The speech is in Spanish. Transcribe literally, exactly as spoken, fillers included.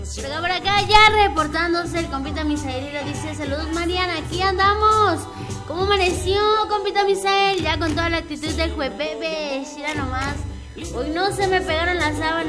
Por acá, por acá, ya reportándose el compita Misael y le dice: saludos Mariana, aquí andamos. ¿Cómo amaneció, compita Misael? Ya con toda la actitud del jueves, mira nomás. Hoy no se me pegaron las sábanas.